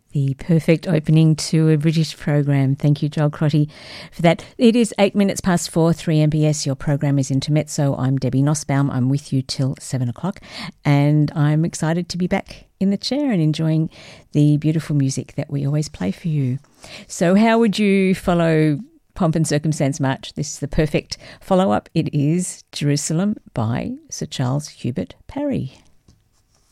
The perfect opening to a British program. Thank you, Joel Crotty, for that. It is 8 minutes past 4, 3MBS. Your program is Intermezzo. I'm Debbie Nussbaum. I'm with you till 7 o'clock, and I'm excited to be back in the chair and enjoying the beautiful music that we always play for you. So how would you follow Pomp and Circumstance March? This is the perfect follow-up. It is Jerusalem by Sir Charles Hubert Parry.